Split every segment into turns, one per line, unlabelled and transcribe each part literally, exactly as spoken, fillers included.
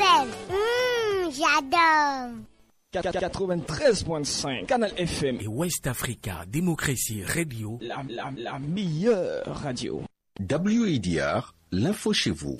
M. Mmh, j'adore.
quatre-vingt-treize virgule cinq Canal F M
et West Africa Démocratie Radio,
la, la, la meilleure radio.
W I D R, l'info chez vous.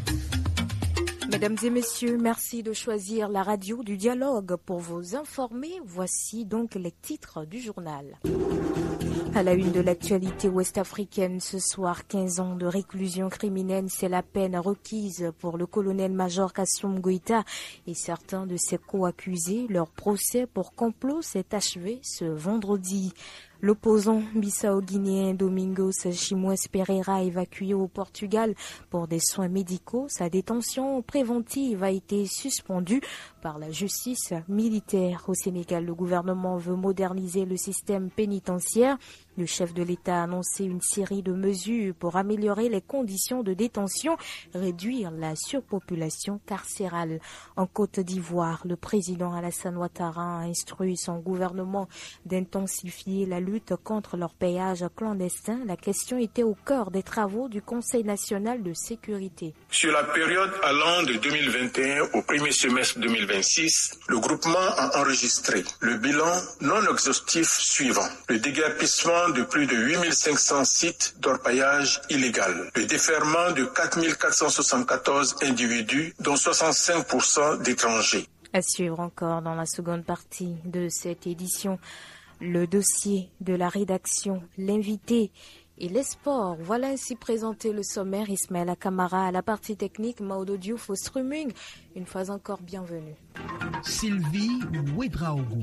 Mesdames et messieurs, merci de choisir la radio du dialogue pour vous informer. Voici donc les titres du journal. À la une de l'actualité ouest-africaine ce soir, quinze ans de réclusion criminelle, c'est la peine requise pour le colonel-major Kassoum Goïta et certains de ses co-accusés. Leur procès pour complot s'est achevé ce vendredi. L'opposant bissau-guinéen Domingos Chimwes Pereira, évacué au Portugal pour des soins médicaux, sa détention préventive a été suspendue par la justice militaire. Au Sénégal, le gouvernement veut moderniser le système pénitentiaire. Le chef de l'État a annoncé une série de mesures pour améliorer les conditions de détention, réduire la surpopulation carcérale. En Côte d'Ivoire, le président Alassane Ouattara a instruit son gouvernement d'intensifier la lutte contre l'orpaillage clandestin. La question était au cœur des travaux du Conseil national de sécurité.
Sur la période allant de deux mille vingt et un au premier semestre deux mille vingt-six, le groupement a enregistré le bilan non exhaustif suivant: le déguerpissement de plus de huit mille cinq cents sites d'orpaillage illégal, le déferrement de quatre mille quatre cent soixante-quatorze individus, dont soixante-cinq pour cent d'étrangers.
À suivre encore dans la seconde partie de cette édition, le dossier de la rédaction, l'invité et les sports. Voilà ainsi présenté le sommaire. Ismaël Akamara à la partie technique, Maudo Diouf au streaming. Une fois encore, bienvenue.
Sylvie Ouedraogo.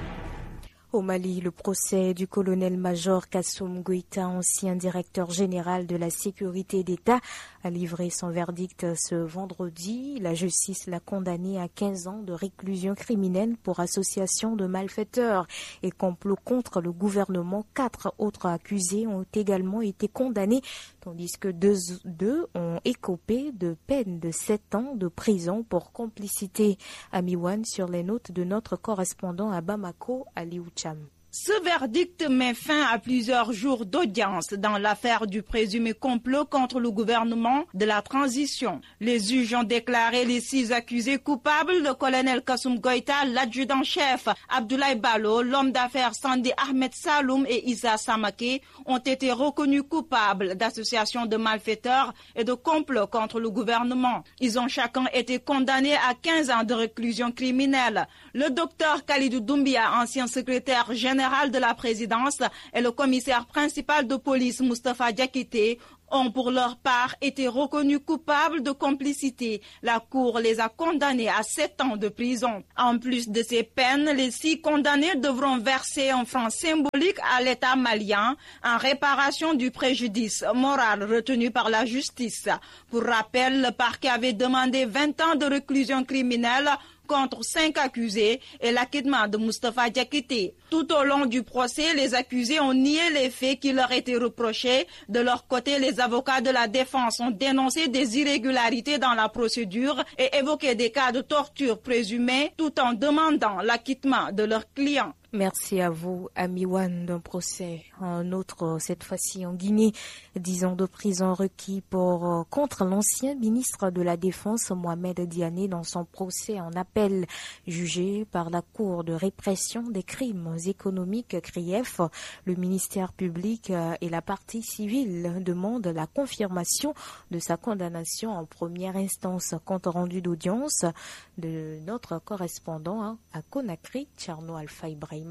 Au Mali, le procès du colonel-major Kassoum Goïta, ancien directeur général de la sécurité d'État, a livré son verdict ce vendredi. La justice l'a condamné à quinze ans de réclusion criminelle pour association de malfaiteurs et complot contre le gouvernement. Quatre autres accusés ont également été condamnés, tandis que deux, deux ont écopé de peine de sept ans de prison pour complicité. Amiwan sur les notes de notre correspondant à Bamako, Aliou Cham.
Ce verdict met fin à plusieurs jours d'audience dans l'affaire du présumé complot contre le gouvernement de la transition. Les juges ont déclaré les six accusés coupables, le colonel Kassoum Goïta, l'adjudant-chef Abdoulaye Ballo, l'homme d'affaires Sandi Ahmed Saloum et Issa Samake ont été reconnus coupables d'association de malfaiteurs et de complot contre le gouvernement. Ils ont chacun été condamnés à quinze ans de réclusion criminelle. Le docteur Khalidou Doumbia, ancien secrétaire général de la présidence, et le commissaire principal de police Moustapha Diakité ont pour leur part été reconnus coupables de complicité. La Cour les a condamnés à sept ans de prison. En plus de ces peines, les six condamnés devront verser un franc symbolique à l'État malien en réparation du préjudice moral retenu par la justice. Pour rappel, le parquet avait demandé vingt ans de réclusion criminelle contre cinq accusés et l'acquittement de Moustapha Diakité. Tout au long du procès, les accusés ont nié les faits qui leur étaient reprochés. De leur côté, les avocats de la défense ont dénoncé des irrégularités dans la procédure et évoqué des cas de torture présumés tout en demandant l'acquittement de leurs clients.
Merci à vous, Amiwan, d'un procès. Un autre, cette fois-ci en Guinée, dix ans de prison requis pour, contre l'ancien ministre de la Défense, Mohamed Diané, dans son procès en appel, jugé par la Cour de répression des crimes économiques, C R I E F. Le ministère public et la partie civile demandent la confirmation de sa condamnation en première instance. Compte rendu d'audience de notre correspondant à Conakry, Tcherno Alpha Ibrahim.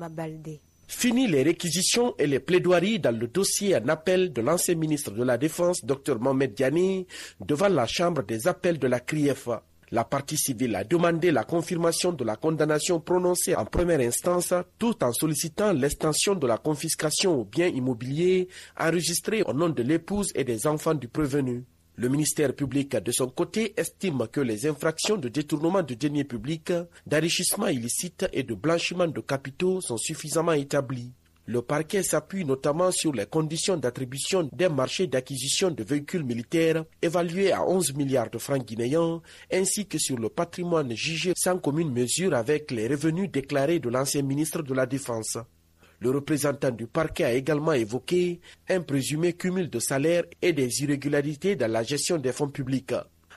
Fini les réquisitions et les plaidoiries dans le dossier en appel de l'ancien ministre de la Défense, Dr Mohamed Diané, devant la chambre des appels de la C R I E F. La partie civile a demandé la confirmation de la condamnation prononcée en première instance, tout en sollicitant l'extension de la confiscation aux biens immobiliers enregistrés au nom de l'épouse et des enfants du prévenu. Le ministère public, de son côté, estime que les infractions de détournement de deniers publics, d'enrichissement illicite et de blanchiment de capitaux sont suffisamment établies. Le parquet s'appuie notamment sur les conditions d'attribution d'un marché d'acquisition de véhicules militaires évalué à onze milliards de francs guinéens, ainsi que sur le patrimoine jugé sans commune mesure avec les revenus déclarés de l'ancien ministre de la Défense. Le représentant du parquet a également évoqué un présumé cumul de salaires et des irrégularités dans la gestion des fonds publics.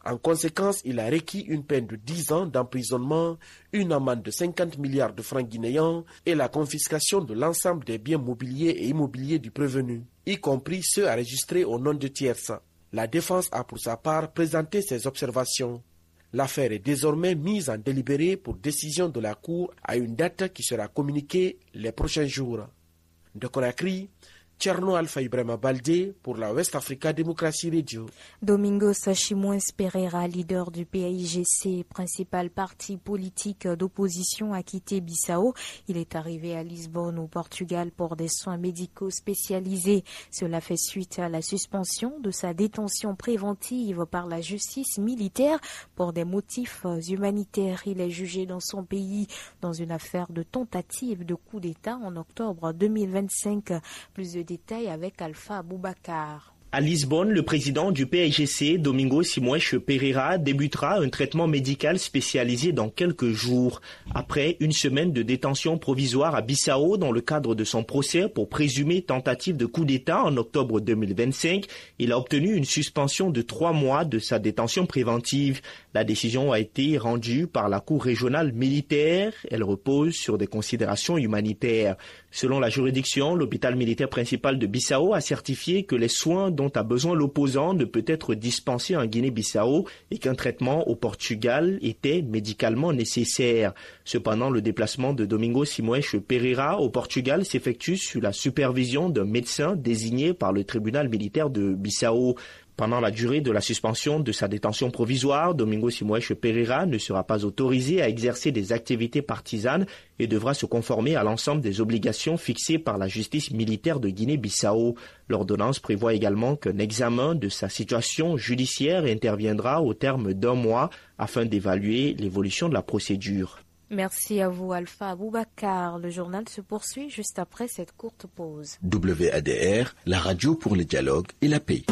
En conséquence, il a requis une peine de dix ans d'emprisonnement, une amende de cinquante milliards de francs guinéens et la confiscation de l'ensemble des biens mobiliers et immobiliers du prévenu, y compris ceux enregistrés au nom de tierces. La défense a pour sa part présenté ses observations. L'affaire est désormais mise en délibéré pour décision de la Cour à une date qui sera communiquée les prochains jours. De Conakry, Tcherno Alpha Ibrahima Baldé pour la West Africa Democracy Radio.
Domingos Simões Pereira, leader du P A I G C, principal parti politique d'opposition, a quitté Bissau. Il est arrivé à Lisbonne, au Portugal, pour des soins médicaux spécialisés. Cela fait suite à la suspension de sa détention préventive par la justice militaire pour des motifs humanitaires. Il est jugé dans son pays dans une affaire de tentative de coup d'État en octobre deux mille vingt-cinq. Plus de détails avec Alpha Aboubacar.
À Lisbonne, le président du P A I G C, Domingos Simões Pereira, débutera un traitement médical spécialisé dans quelques jours. Après une semaine de détention provisoire à Bissau dans le cadre de son procès pour présumée tentative de coup d'État en octobre deux mille vingt-cinq, il a obtenu une suspension de trois mois de sa détention préventive. La décision a été rendue par la Cour régionale militaire. Elle repose sur des considérations humanitaires. Selon la juridiction, l'hôpital militaire principal de Bissau a certifié que les soins dont a besoin l'opposant ne peut être dispensé en Guinée-Bissau et qu'un traitement au Portugal était médicalement nécessaire. Cependant, le déplacement de Domingos Simões Pereira au Portugal s'effectue sous la supervision d'un médecin désigné par le tribunal militaire de Bissau. Pendant la durée de la suspension de sa détention provisoire, Domingos Simões Pereira ne sera pas autorisé à exercer des activités partisanes et devra se conformer à l'ensemble des obligations fixées par la justice militaire de Guinée-Bissau. L'ordonnance prévoit également qu'un examen de sa situation judiciaire interviendra au terme d'un mois afin d'évaluer l'évolution de la procédure.
Merci à vous, Alpha Aboubacar. Le journal se poursuit juste après cette courte pause.
W A D R, la radio pour le dialogue et la paix.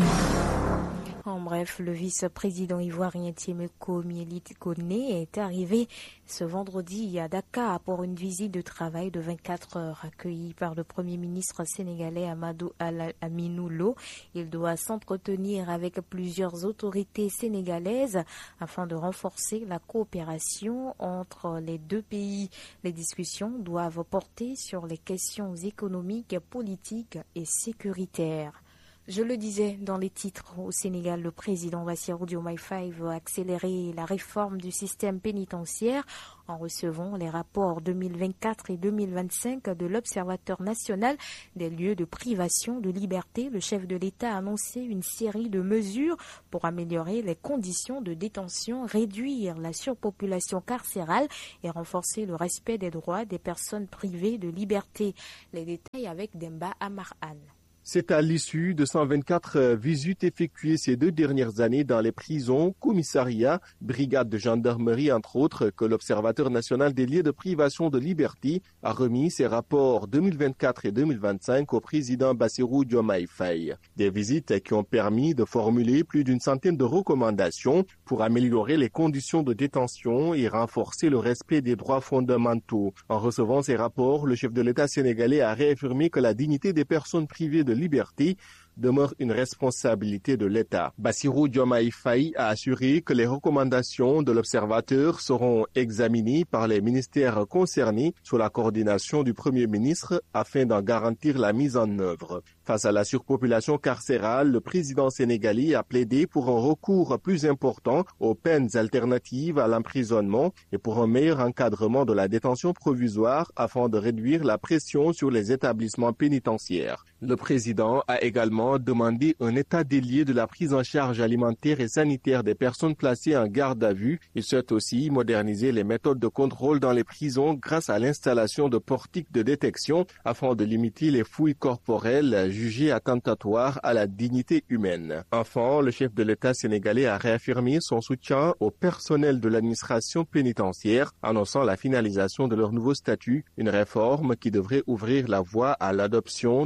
En bref, le vice-président ivoirien Tiemeko Miélit Koné est arrivé ce vendredi à Dakar pour une visite de travail de vingt-quatre heures. Accueilli par le Premier ministre sénégalais Amadou Aminou Lo, il doit s'entretenir avec plusieurs autorités sénégalaises afin de renforcer la coopération entre les deux pays. Les discussions doivent porter sur les questions économiques, politiques et sécuritaires. Je le disais dans les titres, au Sénégal, le président Bassirou Diomaye Faye veut accélérer la réforme du système pénitentiaire en recevant les rapports deux mille vingt-quatre et deux mille vingt-cinq de l'Observateur national des lieux de privation de liberté. Le chef de l'État a annoncé une série de mesures pour améliorer les conditions de détention, réduire la surpopulation carcérale et renforcer le respect des droits des personnes privées de liberté. Les détails avec Demba Amarhan.
C'est à l'issue de cent vingt-quatre visites effectuées ces deux dernières années dans les prisons, commissariats, brigades de gendarmerie, entre autres, que l'Observateur national des lieux de privation de liberté a remis ses rapports deux mille vingt-quatre et deux mille vingt-cinq au président Bassirou Diomaye Faye. Des visites qui ont permis de formuler plus d'une centaine de recommandations pour améliorer les conditions de détention et renforcer le respect des droits fondamentaux. En recevant ces rapports, le chef de l'État sénégalais a réaffirmé que la dignité des personnes privées de liberté demeure une responsabilité de l'État. Bassirou Diomaye Faye a assuré que les recommandations de l'Observateur seront examinées par les ministères concernés sous la coordination du Premier ministre afin d'en garantir la mise en œuvre. Face à la surpopulation carcérale, le président sénégalais a plaidé pour un recours plus important aux peines alternatives à l'emprisonnement et pour un meilleur encadrement de la détention provisoire afin de réduire la pression sur les établissements pénitentiaires. Le président a également demandé un état des lieux de la prise en charge alimentaire et sanitaire des personnes placées en garde à vue. Il souhaite aussi moderniser les méthodes de contrôle dans les prisons grâce à l'installation de portiques de détection afin de limiter les fouilles corporelles jugées attentatoires à la dignité humaine. Enfin, le chef de l'État sénégalais a réaffirmé son soutien au personnel de l'administration pénitentiaire, annonçant la finalisation de leur nouveau statut, une réforme qui devrait ouvrir la voie à l'adoption d'un futur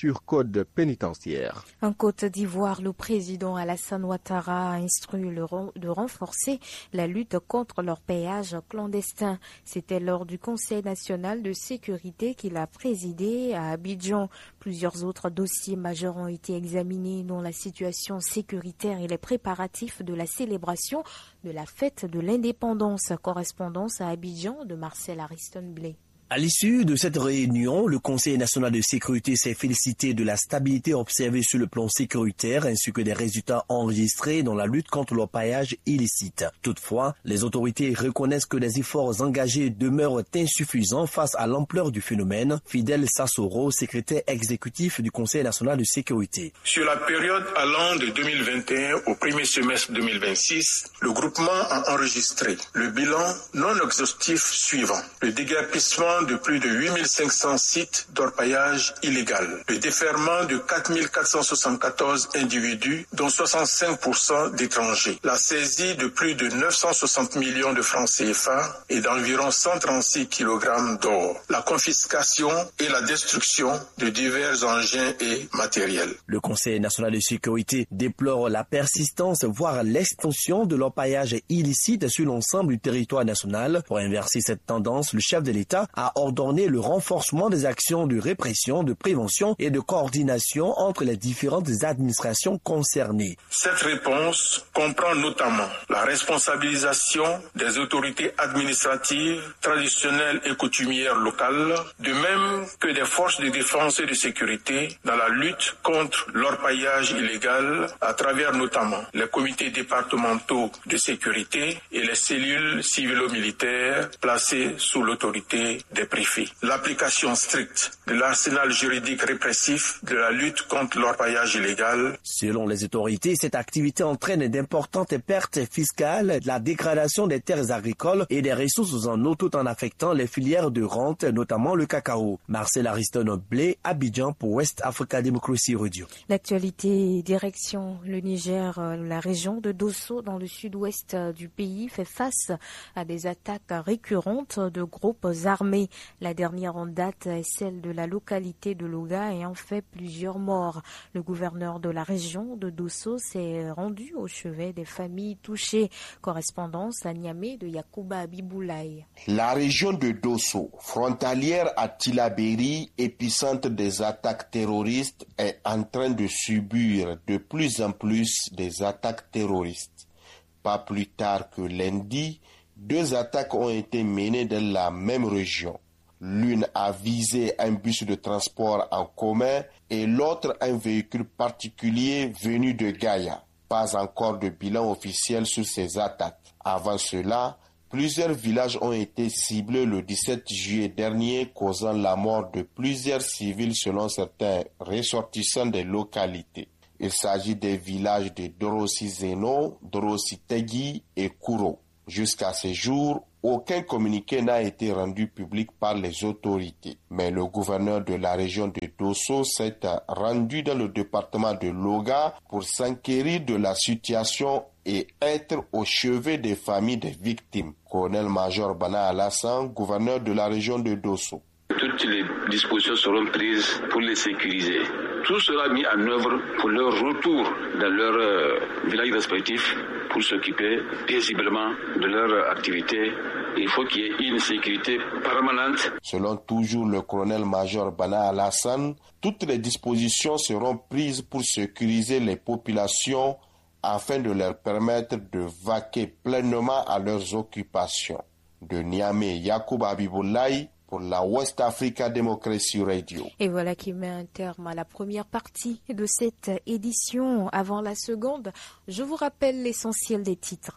futur code pénitentiaire.
En Côte d'Ivoire, le président Alassane Ouattara a instruit le de renforcer la lutte contre leur péage clandestin. C'était lors du Conseil national de sécurité qu'il a présidé à Abidjan. Plusieurs autres dossiers majeurs ont été examinés, dont la situation sécuritaire et les préparatifs de la célébration de la fête de l'indépendance. Correspondance à Abidjan de Marcel Ariston-Blé.
À l'issue de cette réunion, le Conseil national de sécurité s'est félicité de la stabilité observée sur le plan sécuritaire ainsi que des résultats enregistrés dans la lutte contre l'orpaillage illicite. Toutefois, les autorités reconnaissent que les efforts engagés demeurent insuffisants face à l'ampleur du phénomène. Fidel Sassoro, secrétaire exécutif du Conseil national de sécurité.
Sur la période allant de deux mille vingt et un au premier semestre deux mille vingt-six, le groupement a enregistré le bilan non exhaustif suivant. Le déguerpissement de plus de huit mille cinq cents sites d'orpaillage illégal, le déferment de quatre mille quatre cent soixante-quatorze individus, dont soixante-cinq pour cent d'étrangers, la saisie de plus de neuf cent soixante millions de francs C F A et d'environ cent trente-six kilogrammes d'or, la confiscation et la destruction de divers engins et matériels.
Le Conseil national de sécurité déplore la persistance, voire l'extension de l'orpaillage illicite sur l'ensemble du territoire national. Pour inverser cette tendance, le chef de l'État a ordonné le renforcement des actions de répression, de prévention et de coordination entre les différentes administrations concernées.
Cette réponse comprend notamment la responsabilisation des autorités administratives, traditionnelles et coutumières locales, de même que des forces de défense et de sécurité dans la lutte contre l'orpaillage illégal à travers notamment les comités départementaux de sécurité et les cellules civilo-militaires placées sous l'autorité des préfets. L'application stricte de l'arsenal juridique répressif de la lutte contre l'orpaillage illégal.
Selon les autorités, cette activité entraîne d'importantes pertes fiscales, la dégradation des terres agricoles et des ressources en eau tout en affectant les filières de rente, notamment le cacao. Marcel Ariston-Blé, Abidjan pour West Africa Democracy Radio.
L'actualité direction le Niger, la région de Dosso dans le sud-ouest du pays fait face à des attaques récurrentes de groupes armés. La dernière en date est celle de la localité de Loga et en fait plusieurs morts. Le gouverneur de la région de Dosso s'est rendu au chevet des familles touchées. Correspondance à Niamey de Yacouba Abiboulaye.
La région de Dosso, frontalière à Tillabéri, épicentre des attaques terroristes, est en train de subir de plus en plus des attaques terroristes. Pas plus tard que lundi, deux attaques ont été menées dans la même région. L'une a visé un bus de transport en commun et l'autre un véhicule particulier venu de Gaïa. Pas encore de bilan officiel sur ces attaques. Avant cela, plusieurs villages ont été ciblés le dix-sept juillet dernier, causant la mort de plusieurs civils selon certains ressortissants des localités. Il s'agit des villages de Dorossi-Zeno, Dorossi-Tegui et Kouro. Jusqu'à ce jour, aucun communiqué n'a été rendu public par les autorités. Mais le gouverneur de la région de Dosso s'est rendu dans le département de Loga pour s'enquérir de la situation et être au chevet des familles des victimes. Colonel-major Bana Alassane, gouverneur de la région de Dosso.
Toutes les dispositions seront prises pour les sécuriser. Tout sera mis en œuvre pour leur retour dans leur euh, village respectif pour s'occuper paisiblement de leur activité. Il faut qu'il y ait une sécurité permanente.
Selon toujours le colonel-major Bana Alassane, toutes les dispositions seront prises pour sécuriser les populations afin de leur permettre de vaquer pleinement à leurs occupations. De Niamey, Yacouba Abiboulaye pour la West Africa Democracy Radio.
Et voilà qui met un terme à la première partie de cette édition. Avant la seconde, je vous rappelle l'essentiel des titres.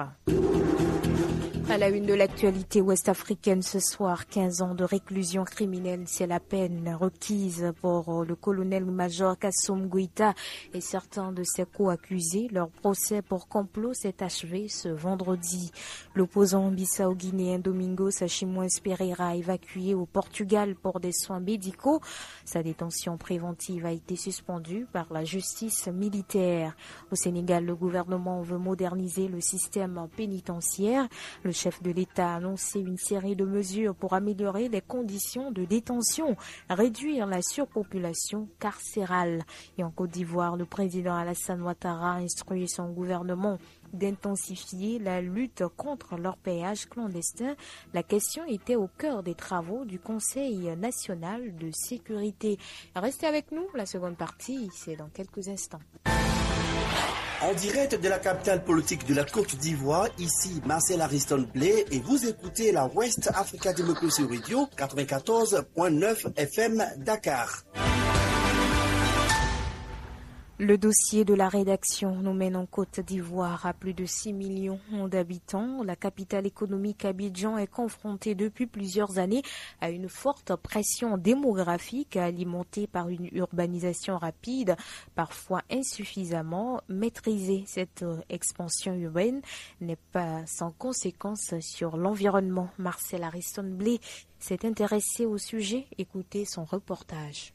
À la une de l'actualité ouest-africaine ce soir, quinze ans de réclusion criminelle, c'est la peine requise pour le colonel-major Kassoum Goïta et certains de ses co-accusés. Leur procès pour complot s'est achevé ce vendredi. L'opposant bissau-guinéen Domingos Achimoes Pereira évacué au Portugal pour des soins médicaux. Sa détention préventive a été suspendue par la justice militaire. Au Sénégal, le gouvernement veut moderniser le système pénitentiaire. Le chef de l'État a annoncé une série de mesures pour améliorer les conditions de détention, réduire la surpopulation carcérale. Et en Côte d'Ivoire, le président Alassane Ouattara a instruit son gouvernement d'intensifier la lutte contre l'orpaillage clandestin. La question était au cœur des travaux du Conseil national de sécurité. Restez avec nous, la seconde partie, c'est dans quelques instants.
En direct de la capitale politique de la Côte d'Ivoire, ici Marcel Ariston Blé et vous écoutez la West Africa Democracy Radio quatre-vingt-quatorze point neuf F M Dakar.
Le dossier de la rédaction nous mène en Côte d'Ivoire à plus de six millions d'habitants. La capitale économique Abidjan est confrontée depuis plusieurs années à une forte pression démographique alimentée par une urbanisation rapide, parfois insuffisamment maîtrisée. Cette expansion urbaine n'est pas sans conséquences sur l'environnement. Marcel Ariston Blé s'est intéressé au sujet. Écoutez son reportage.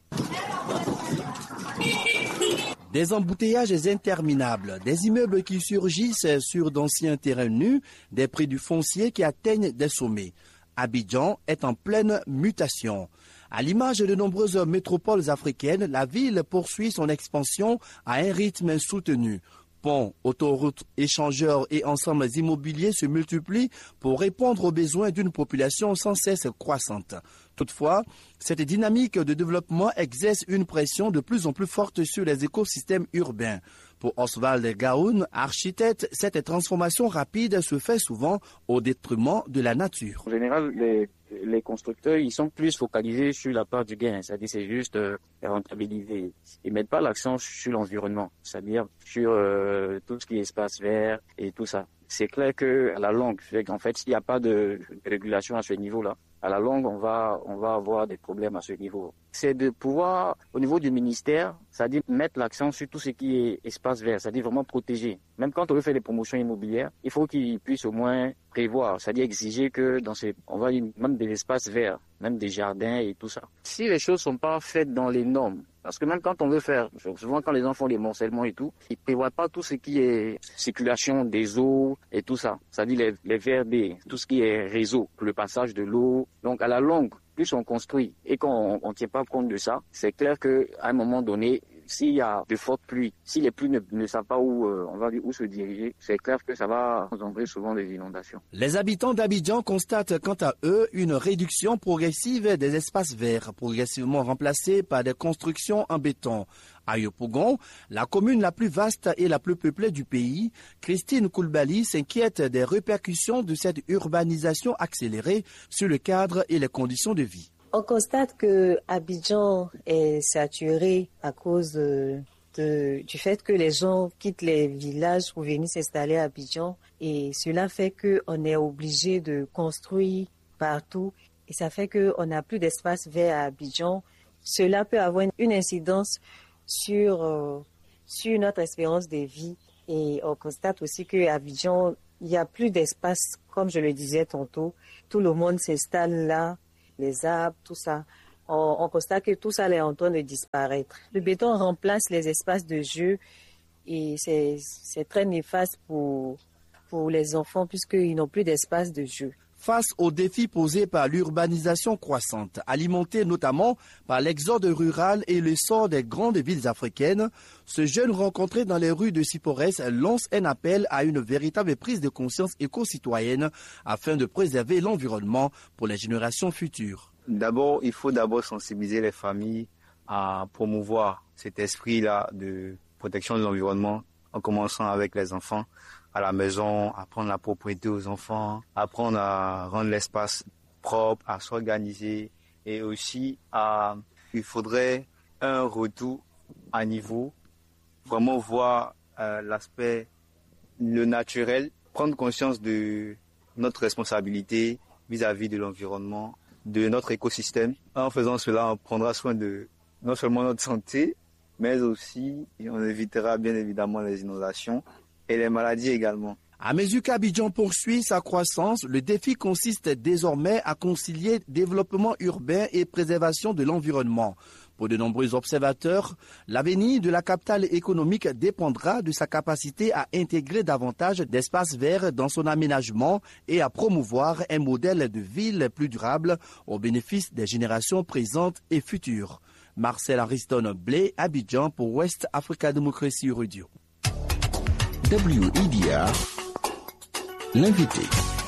Des embouteillages interminables, des immeubles qui surgissent sur d'anciens terrains nus, des prix du foncier qui atteignent des sommets. Abidjan est en pleine mutation. À l'image de nombreuses métropoles africaines, la ville poursuit son expansion à un rythme soutenu. Ponts, autoroutes, échangeurs et ensembles immobiliers se multiplient pour répondre aux besoins d'une population sans cesse croissante. Toutefois, cette dynamique de développement exerce une pression de plus en plus forte sur les écosystèmes urbains. Pour Oswald Gaoun, architecte, cette transformation rapide se fait souvent au détriment de la nature.
En général, les, les constructeurs, ils sont plus focalisés sur la part du gain, c'est-à-dire c'est juste euh, rentabiliser. Ils mettent pas l'accent sur l'environnement, c'est-à-dire sur euh, tout ce qui est espace vert et tout ça. C'est clair que à la longue, en fait, s'il n'y a pas de régulation à ce niveau-là, à la longue, on va, on va avoir des problèmes à ce niveau. C'est de pouvoir, au niveau du ministère, c'est-à-dire mettre l'accent sur tout ce qui est espace vert, c'est-à-dire vraiment protéger. Même quand on veut faire des promotions immobilières, il faut qu'ils puissent au moins prévoir, c'est-à-dire exiger que dans ces, on va dire même des espaces verts, même des jardins et tout ça. Si les choses sont pas faites dans les normes, parce que même quand on veut faire, souvent quand les gens font des morcellements et tout, ils prévoient pas tout ce qui est circulation des eaux et tout ça. C'est-à-dire les, les V R B, tout ce qui est réseau, le passage de l'eau. Donc à la longue, plus on construit et qu'on ne tient pas compte de ça, c'est clair qu'à un moment donné, s'il y a de fortes pluies, si les pluies ne, ne savent pas où, euh, on va dire où se diriger, c'est clair que ça va engendrer souvent des inondations.
Les habitants d'Abidjan constatent quant à eux une réduction progressive des espaces verts, progressivement remplacés par des constructions en béton. À Yopougon, la commune la plus vaste et la plus peuplée du pays, Christine Koulibaly s'inquiète des répercussions de cette urbanisation accélérée sur le cadre et les conditions de vie.
On constate que Abidjan est saturé à cause de, de, du fait que les gens quittent les villages pour venir s'installer à Abidjan et cela fait qu'on est obligé de construire partout et ça fait qu'on n'a plus d'espace vert à Abidjan. Cela peut avoir une incidence sur, euh, sur notre espérance de vie et on constate aussi qu'à Abidjan, il n'y a plus d'espace, comme je le disais tantôt. Tout le monde s'installe là. Les arbres, tout ça. On, on constate que tout ça est en train de disparaître. Le béton remplace les espaces de jeu et c'est, c'est très néfaste pour, pour les enfants puisqu'ils n'ont plus d'espace de jeu.
Face aux défis posés par l'urbanisation croissante, alimentée notamment par l'exode rural et l'essor des grandes villes africaines, ce jeune rencontré dans les rues de Siporès lance un appel à une véritable prise de conscience éco-citoyenne afin de préserver l'environnement pour les générations futures.
D'abord, il faut d'abord sensibiliser les familles à promouvoir cet esprit-là de protection de l'environnement en commençant avec les enfants. À la maison, apprendre la propriété aux enfants, apprendre à rendre l'espace propre, à s'organiser et aussi à, il faudrait un retour à niveau, vraiment voir euh, l'aspect, le naturel, prendre conscience de notre responsabilité vis-à-vis de l'environnement, de notre écosystème. En faisant cela, on prendra soin de non seulement notre santé, mais aussi on évitera bien évidemment les inondations et les maladies également.
À mesure qu'Abidjan poursuit sa croissance, le défi consiste désormais à concilier développement urbain et préservation de l'environnement. Pour de nombreux observateurs, l'avenir de la capitale économique dépendra de sa capacité à intégrer davantage d'espaces verts dans son aménagement et à promouvoir un modèle de ville plus durable au bénéfice des générations présentes et futures. Marcel Ariston Blé, Abidjan pour West Africa Democracy Radio.
W I D R, l'invité.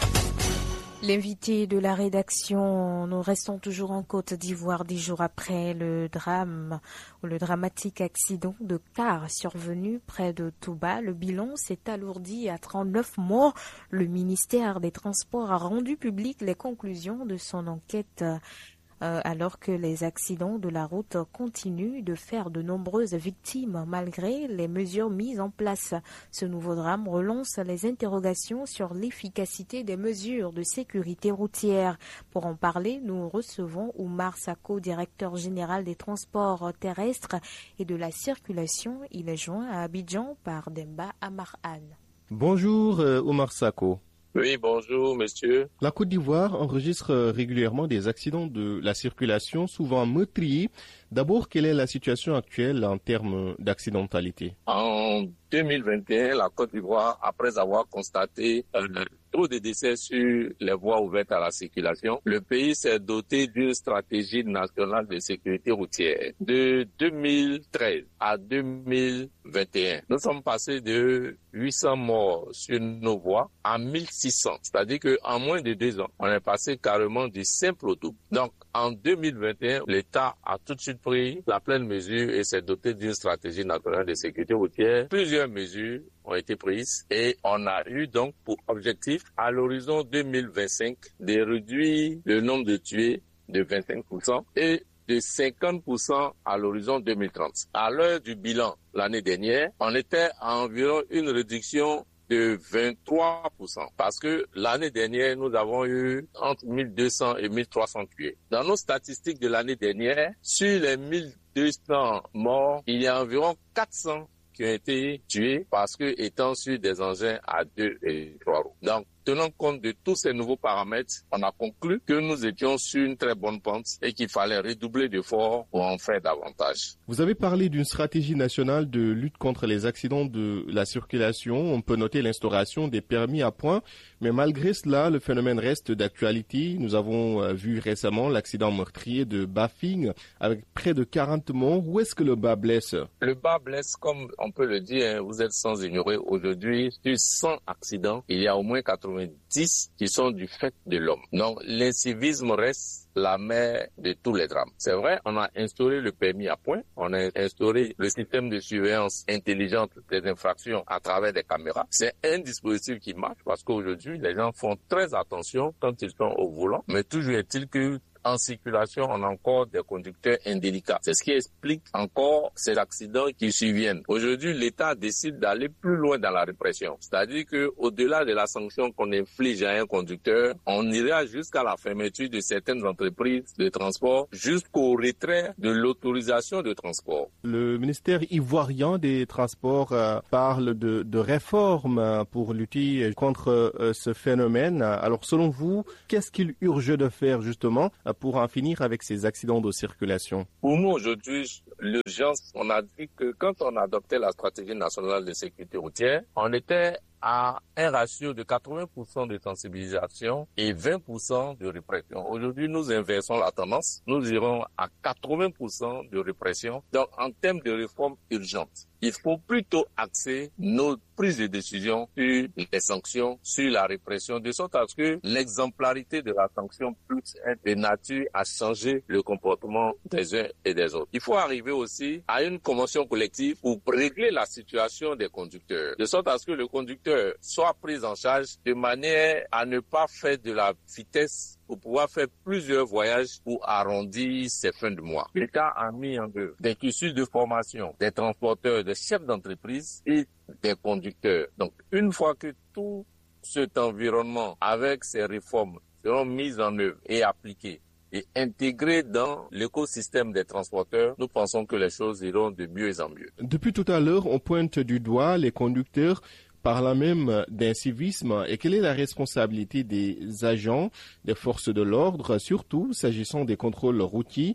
L'invité de la rédaction, nous restons toujours en Côte d'Ivoire dix jours après le drame ou le dramatique accident de car survenu près de Touba. Le bilan s'est alourdi à trente-neuf morts. Le ministère des Transports a rendu public les conclusions de son enquête euh, alors que les accidents de la route continuent de faire de nombreuses victimes malgré les mesures mises en place. Ce nouveau drame relance les interrogations sur l'efficacité des mesures de sécurité routière. Pour en parler, nous recevons Oumar Sako, directeur général des transports terrestres et de la circulation. Il est joint à Abidjan par Demba Amarhan.
Bonjour euh, Oumar Sako.
Oui, bonjour, monsieur.
La Côte d'Ivoire enregistre régulièrement des accidents de la circulation, souvent meurtriers. D'abord, quelle est la situation actuelle en termes d'accidentalité?
En deux mille vingt et un, la Côte d'Ivoire, après avoir constaté un taux de décès sur les voies ouvertes à la circulation, le pays s'est doté d'une stratégie nationale de sécurité routière. De deux mille treize à deux mille vingt et un, nous sommes passés de huit cents morts sur nos voies à mille six cents. C'est-à-dire qu'en moins de deux ans, on est passé carrément du simple au double. Donc, en deux mille vingt et un, l'État a tout de suite pris la pleine mesure et s'est doté d'une stratégie nationale de sécurité routière. Plusieurs mesures ont été prises et on a eu donc pour objectif à l'horizon deux mille vingt-cinq de réduire le nombre de tués de vingt-cinq pour cent et de cinquante pour cent à l'horizon deux mille trente. À l'heure du bilan l'année dernière, on était à environ une réduction de vingt-trois pour cent parce que l'année dernière, nous avons eu entre mille deux cents et mille trois cents tués. Dans nos statistiques de l'année dernière, sur les mille deux cents morts, il y a environ quatre cents qui ont été tués parce que étant sur des engins à deux et trois roues. Donc, tenant compte de tous ces nouveaux paramètres, on a conclu que nous étions sur une très bonne pente et qu'il fallait redoubler d'efforts pour en faire davantage.
Vous avez parlé d'une stratégie nationale de lutte contre les accidents de la circulation. On peut noter l'instauration des permis à points, mais malgré cela, le phénomène reste d'actualité. Nous avons vu récemment l'accident meurtrier de Bafing avec près de quarante morts. Où est-ce que le bas blesse?
Le bas blesse, comme on peut le dire, vous êtes sans ignorer, aujourd'hui, sur cent accidents, il y a au moins quatre-vingts qui sont du fait de l'homme. Donc, l'incivisme reste la mère de tous les drames. C'est vrai, on a instauré le permis à points, on a instauré le système de surveillance intelligente des infractions à travers des caméras. C'est un dispositif qui marche parce qu'aujourd'hui, les gens font très attention quand ils sont au volant, mais toujours est-il que en circulation, on a encore des conducteurs indélicats. C'est ce qui explique encore ces accidents qui surviennent. Aujourd'hui, l'État décide d'aller plus loin dans la répression. C'est-à-dire que, au-delà de la sanction qu'on inflige à un conducteur, on ira jusqu'à la fermeture de certaines entreprises de transport, jusqu'au retrait de l'autorisation de transport.
Le ministère ivoirien des Transports euh, parle de, de réformes pour lutter contre euh, ce phénomène. Alors, selon vous, qu'est-ce qu'il urge de faire justement pour en finir avec ces accidents de circulation?
Pour nous, aujourd'hui, l'urgence, on a dit que quand on adoptait la stratégie nationale de sécurité routière, on était à un ratio de quatre-vingts pour cent de sensibilisation et vingt pour cent de répression. Aujourd'hui, nous inversons la tendance. Nous irons à quatre-vingts pour cent de répression. Donc, en termes de réforme urgente, il faut plutôt axer nos prises de décision sur les sanctions, sur la répression, de sorte à ce que l'exemplarité de la sanction puisse être de nature à changer le comportement des uns et des autres. Il faut arriver aussi à une convention collective pour régler la situation des conducteurs, de sorte à ce que le conducteur soit pris en charge de manière à ne pas faire de la vitesse pour pouvoir faire plusieurs voyages pour arrondir ses fins de mois. L'État a mis en œuvre des cursus de formation des transporteurs, des chefs d'entreprise et des conducteurs. Donc, une fois que tout cet environnement avec ces réformes seront mises en œuvre et appliquées et intégrées dans l'écosystème des transporteurs, nous pensons que les choses iront de mieux en mieux.
Depuis tout à l'heure, on pointe du doigt les conducteurs, parlant même d'incivisme. Et quelle est la responsabilité des agents des forces de l'ordre, surtout s'agissant des contrôles routiers?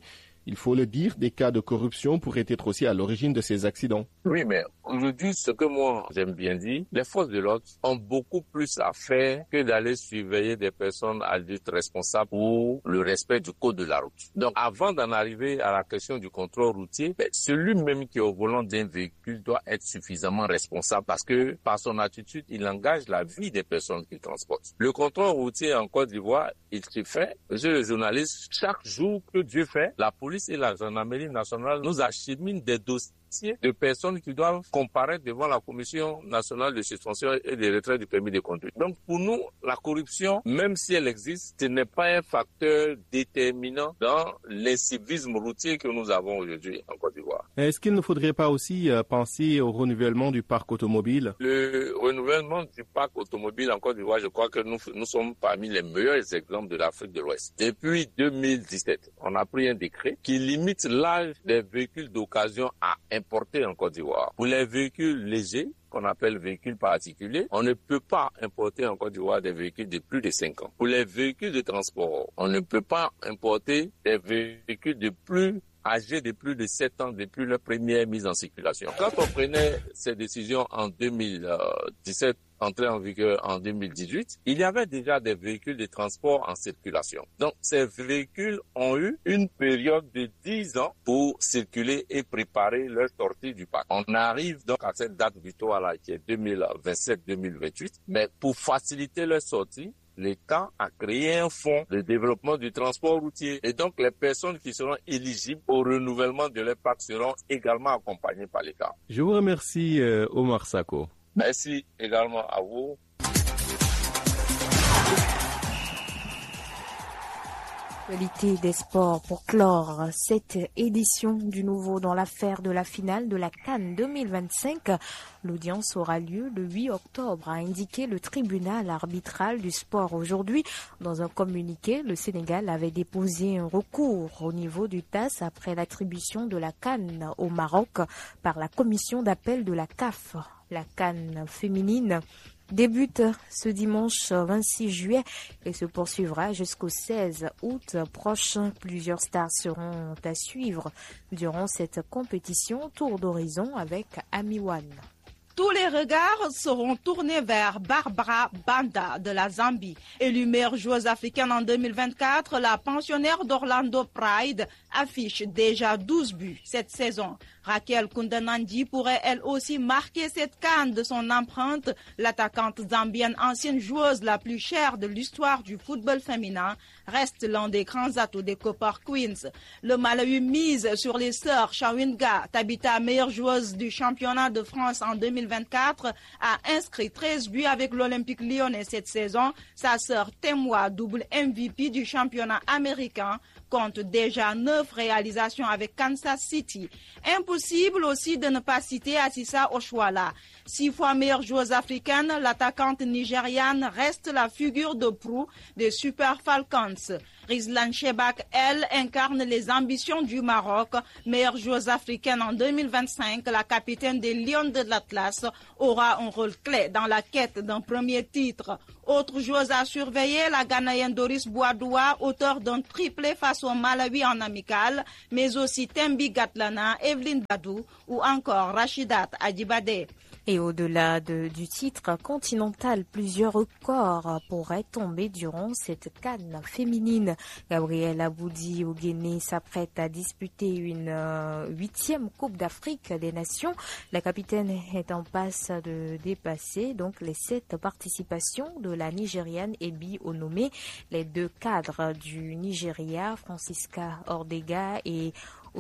Il faut le dire, des cas de corruption pourraient être aussi à l'origine de ces accidents.
Oui, mais aujourd'hui, ce que moi j'aime bien dire, les forces de l'ordre ont beaucoup plus à faire que d'aller surveiller des personnes adultes responsables pour le respect du code de la route. Donc, avant d'en arriver à la question du contrôle routier, ben, celui même qui est au volant d'un véhicule doit être suffisamment responsable parce que, par son attitude, il engage la vie des personnes qu'il transporte. Le contrôle routier en Côte d'Ivoire, il se fait, monsieur le journaliste, chaque jour que Dieu fait, la police et la gendarmerie nationale nous acheminent des dossiers de personnes qui doivent comparaître devant la Commission nationale de suspension et de retrait du permis de conduire. Donc pour nous, la corruption, même si elle existe, ce n'est pas un facteur déterminant dans l'incivisme routier que nous avons aujourd'hui en Côte d'Ivoire.
Est-ce qu'il ne faudrait pas aussi euh, penser au renouvellement du parc automobile?
Le renouvellement du parc automobile en Côte d'Ivoire, je crois que nous, nous sommes parmi les meilleurs exemples de l'Afrique de l'Ouest. Depuis deux mille dix-sept, on a pris un décret qui limite l'âge des véhicules d'occasion à importés en Côte d'Ivoire. Pour les véhicules légers, qu'on appelle véhicules particuliers, on ne peut pas importer en Côte d'Ivoire des véhicules de plus de cinq ans. Pour les véhicules de transport, on ne peut pas importer des véhicules de plus âgés de plus de sept ans depuis leur première mise en circulation. Quand on prenait ces décisions en deux mille dix-sept, entrée en vigueur en deux mille dix-huit, il y avait déjà des véhicules de transport en circulation. Donc, ces véhicules ont eu une période de dix ans pour circuler et préparer leur sortie du parc. On arrive donc à cette date butoir-là, qui est deux mille vingt-sept deux mille vingt-huit, mais pour faciliter leur sortie, l'État a créé un fonds de développement du transport routier. Et donc, les personnes qui seront éligibles au renouvellement de leur parc seront également accompagnées par l'État.
Je vous remercie, euh, Omar Sako.
Merci également à vous.
L'actualité des sports pour clore cette édition du Nouveau dans l'affaire de la finale de la CAN deux mille vingt-cinq. L'audience aura lieu le huit octobre, a indiqué le tribunal arbitral du sport aujourd'hui. Dans un communiqué, le Sénégal avait déposé un recours au niveau du T A S après l'attribution de la CAN au Maroc par la commission d'appel de la C A F. La CAN féminine débute ce dimanche vingt-six juillet et se poursuivra jusqu'au seize août prochain. Plusieurs stars seront à suivre durant cette compétition. Tour d'horizon avec Ami One.
Tous les regards seront tournés vers Barbara Banda de la Zambie. Élue meilleure joueuse africaine en deux mille vingt-quatre, la pensionnaire d'Orlando Pride affiche déjà douze buts cette saison. Raquel Kundanandi pourrait elle aussi marquer cette canne de son empreinte. L'attaquante zambienne, ancienne joueuse la plus chère de l'histoire du football féminin, reste l'un des grands atouts des Copper Queens. Le Malawi mise sur les sœurs Chawinga. Tabitha, meilleure joueuse du championnat de France en deux mille vingt-quatre, a inscrit treize buts avec l'Olympique lyonnais cette saison. Sa sœur Temwa, double M V P du championnat américain, compte déjà neuf réalisations avec Kansas City. Impossible aussi de ne pas citer Assissa Oshwala. Six fois meilleure joueuse africaine, l'attaquante nigériane reste la figure de proue des Super Falcons. Rizlan Chebak, elle, incarne les ambitions du Maroc. Meilleure joueuse africaine en deux mille vingt-cinq, la capitaine des Lions de l'Atlas aura un rôle clé dans la quête d'un premier titre. Autre joueuse à surveiller, la Ghanéenne Doris Boadoua, auteur d'un triplé face au Malawi en amical, mais aussi Tembi Gatlana, Evelyne Badou ou encore Rachidat Adjibade.
Et au-delà de, du titre continental, plusieurs records pourraient tomber durant cette CAN féminine. Gabrielle Aboudi au Guinée s'apprête à disputer une euh, huitième Coupe d'Afrique des Nations. La capitaine est en passe de dépasser donc les sept participations de la Nigériane Ebi Onome. Les deux cadres du Nigeria, Francisca Ordega et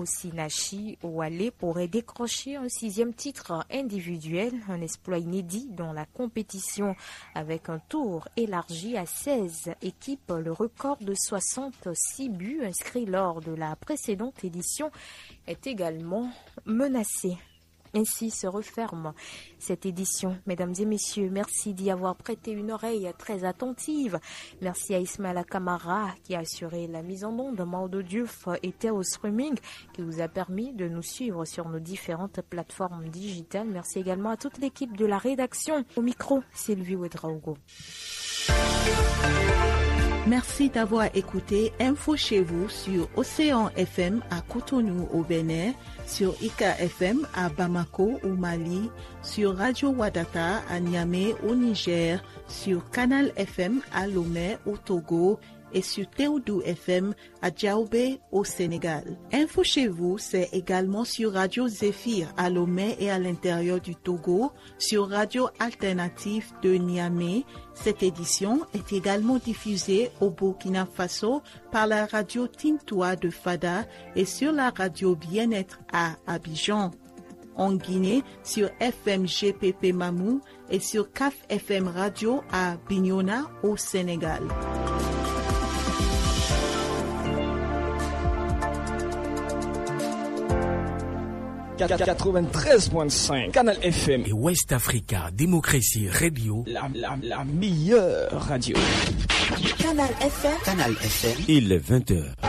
Osinachi Ouale, pourrait décrocher un sixième titre individuel, un exploit inédit dans la compétition avec un tour élargi à seize équipes. Le record de soixante-six buts inscrits lors de la précédente édition est également menacé. Ainsi se referme cette édition. Mesdames et messieurs, merci d'y avoir prêté une oreille très attentive. Merci à Ismaël Kamara qui a assuré la mise en onde, Maudo Diouf était au streaming qui vous a permis de nous suivre sur nos différentes plateformes digitales. Merci également à toute l'équipe de la rédaction. Au micro, Sylvie Ouedraogo.
Merci d'avoir écouté Info chez vous sur Océan F M à Cotonou au Bénin, sur Ika F M à Bamako au Mali, sur Radio Wadata à Niamey au Niger, sur Canal F M à Lomé au Togo et sur Théodou F M à Diaoubé au Sénégal. Info chez vous, c'est également sur Radio Zéphyr à Lomé et à l'intérieur du Togo, sur Radio Alternative de Niamey. Cette édition est également diffusée au Burkina Faso par la radio Tintoua de Fada et sur la radio Bien-être à Abidjan. En Guinée, sur F M G P P Mamou et sur C A F F M Radio à Bignona au Sénégal.
quatre-vingt-treize point cinq Canal F M
et West Africa Démocratie Radio,
la, la, la meilleure radio.
Canal F M.
Canal F M.
Il est vingt heures.